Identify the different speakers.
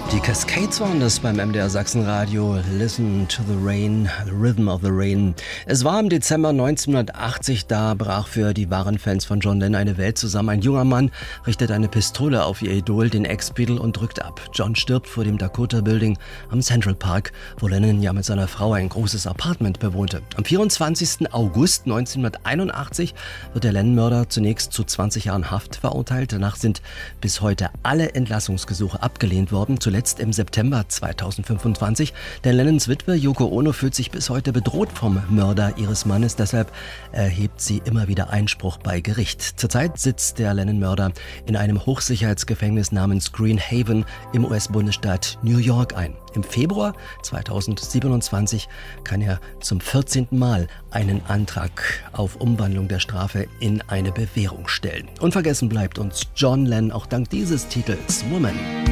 Speaker 1: Die Cascades waren das beim MDR Sachsenradio. Listen to the Rain, the Rhythm of the Rain. Es war im Dezember 1980, da brach für die wahren Fans von John Lennon eine Welt zusammen. Ein junger Mann richtet eine Pistole auf ihr Idol, den Ex-Beatle, und drückt ab. John stirbt vor dem Dakota Building am Central Park, wo Lennon ja mit seiner Frau ein großes Apartment bewohnte. Am 24. August 1981 wird der Lennon-Mörder zunächst zu 20 Jahren Haft verurteilt. Danach sind bis heute alle Entlassungsgesuche abgelehnt worden. Zuletzt im September 2025. Denn Lennons Witwe Yoko Ono fühlt sich bis heute bedroht vom Mörder ihres Mannes. Deshalb erhebt sie immer wieder Einspruch bei Gericht. Zurzeit sitzt der Lennon-Mörder in einem Hochsicherheitsgefängnis namens Green Haven im US-Bundesstaat New York ein. Im Februar 2027 kann er zum 14. Mal einen Antrag auf Umwandlung der Strafe in eine Bewährung stellen. Unvergessen bleibt uns John Lennon auch dank dieses Titels Woman.